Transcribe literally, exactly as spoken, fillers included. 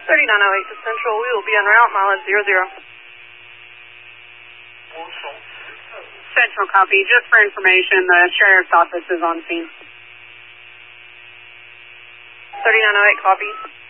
thirty-nine oh eight to Central. We will be en route, mileage zero zero. Central copy. Just for information, the sheriff's office is on scene. thirty-nine oh eight, copy.